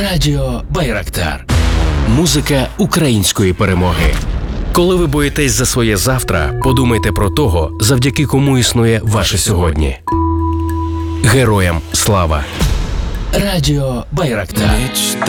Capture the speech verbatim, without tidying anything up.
Радіо Байрактар. Музика української перемоги. Коли ви боїтесь за своє завтра, подумайте про того, завдяки кому існує ваше сьогодні. Героям слава. Радіо Байрактар.